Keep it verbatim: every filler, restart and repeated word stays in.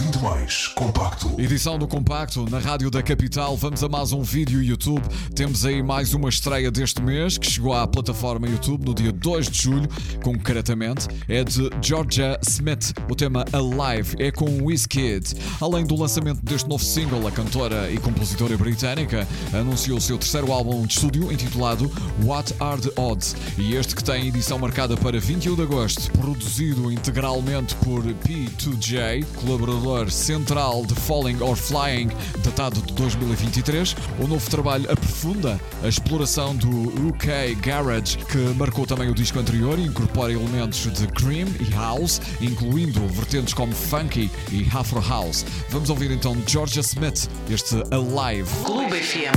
Ouvindo Mais Compacto. Edição do Compacto na Rádio da Capital. Vamos a mais um vídeo YouTube. Temos aí mais uma estreia deste mês que chegou à plataforma YouTube no dia dois de julho, concretamente. É de Jorja Smith. O tema Alive é com Wizkid. Além do lançamento deste novo single, a cantora e compositora britânica anunciou o seu terceiro álbum de estúdio intitulado What Are the Odds? E este que tem edição marcada para vinte e um de agosto, produzido integralmente por P dois J, colaborador central de Falling or Flying, datado de dois mil e vinte e três. O novo trabalho aprofunda a exploração do U K Garage, que marcou também o disco anterior e incorpora elementos de Cream e House, incluindo vertentes como Funky e Afro House. Vamos ouvir então Jorja Smith, este Alive. Clube F M.